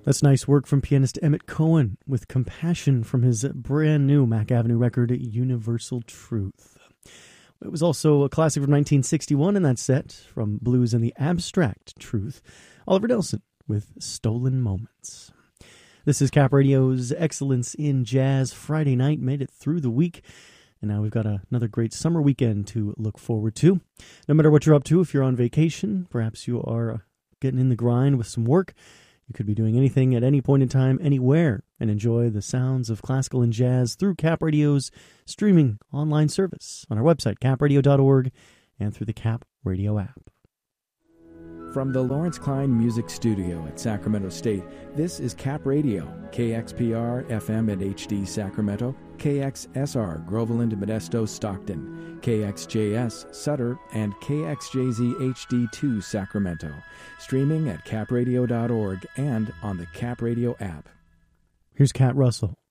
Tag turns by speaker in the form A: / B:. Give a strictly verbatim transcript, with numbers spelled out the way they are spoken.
A: That's nice work from pianist Emmett Cohen with Compassion from his brand new Mack Avenue record, Universal Truth. It was also a classic from nineteen sixty-one in that set, from Blues and the Abstract Truth, Oliver Nelson with Stolen Moments. This is Cap Radio's Excellence in Jazz Friday night, made it through the week, and now we've got a, another great summer weekend to look forward to. No matter what you're up to, if you're on vacation, perhaps you are getting in the grind with some work, you could be doing anything at any point in time, anywhere, and enjoy the sounds of classical and jazz through Cap Radio's streaming online service on our website, cap radio dot org, and through the Cap Radio app.
B: From the Lawrence Klein Music Studio at Sacramento State, this is Cap Radio, K X P R F M at H D Sacramento, K X S R Groveland, Modesto, Stockton, K X J S Sutter, and K X J Z H D two Sacramento. Streaming at cap radio dot org and on the Cap Radio app.
A: Here's Cat Russell